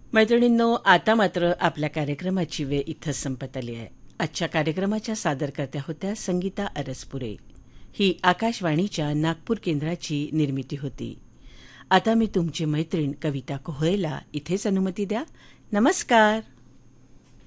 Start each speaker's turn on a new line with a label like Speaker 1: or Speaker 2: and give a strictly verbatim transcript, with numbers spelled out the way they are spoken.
Speaker 1: मैत्रिणींनो, आता मात्र आपल्या कार्यक्रमाची वेळ इथंच संपत आली आहे. आजच्या कार्यक्रमाच्या सादरकर्त्या होत्या संगीता अरसपुरे. ही आकाशवाणीच्या नागपूर केंद्राची निर्मिती होती. आता मी तुमची मैत्रीण कविता कोहळेला इथेच अनुमती द्या. नमस्कार.